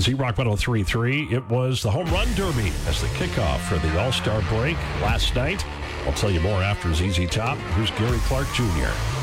Z-Rock 103.3. It was the Home Run Derby as the kickoff for the All-Star break last night. I'll tell you more after ZZ Top. Here's Gary Clark Jr.